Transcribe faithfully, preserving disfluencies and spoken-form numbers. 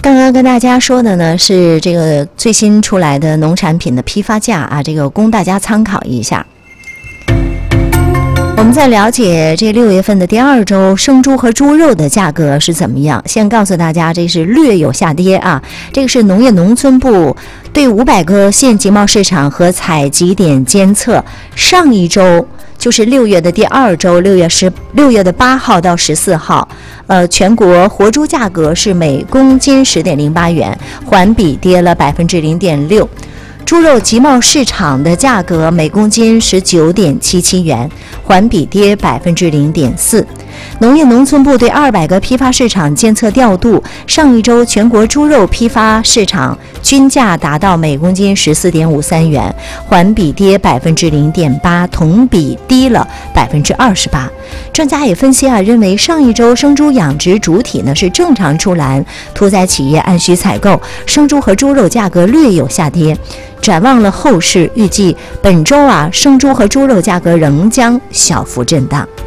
刚刚跟大家说的呢是这个最新出来的农产品的批发价啊，这个供大家参考一下。我们在了解这六月份的第二周生猪和猪肉的价格是怎么样，先告诉大家这是略有下跌啊。这个是农业农村部对五百个县集贸市场和采集点监测，上一周就是六月的第二周，六月十六月的八号到十四号，呃，全国活猪价格是每公斤十点零八元，环比跌了百分之零点六。猪肉集贸市场的价格每公斤十九点七七元，环比跌百分之零点四。农业农村部对二百个批发市场监测调度，上一周全国猪肉批发市场均价达到每公斤十四点五三元，环比跌百分之零点八，同比低了百分之二十八。专家也分析啊，认为上一周生猪养殖主体呢是正常出栏，屠宰企业按需采购，生猪和猪肉价格略有下跌。展望了后市，预计本周啊生猪和猪肉价格仍将小幅震荡。